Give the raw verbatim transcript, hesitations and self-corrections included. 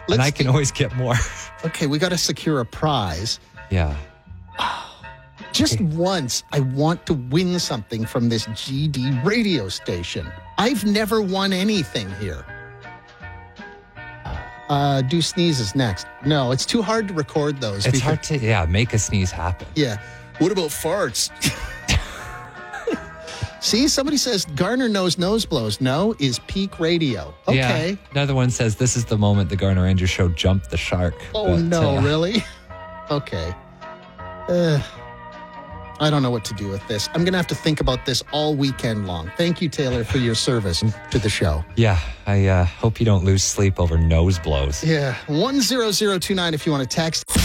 and I can always get more. Okay, we got to secure a prize. Yeah. Just Okay. once, I want to win something from this G D radio station. I've never won anything here. Uh, do sneezes next. No, it's too hard to record those. It's because- hard to, yeah, make a sneeze happen. Yeah. What about farts? See, somebody says Garner knows nose blows. No is peak radio. Okay. Yeah. Another one says this is the moment the Garner Andrews show jumped the shark. Oh, But, no, uh, really? Okay. Uh, I don't know what to do with this. I'm going to have to think about this all weekend long. Thank you, Taylor, for your service to the show. Yeah, I uh, hope you don't lose sleep over nose blows. Yeah. one zero zero two nine if you want to text.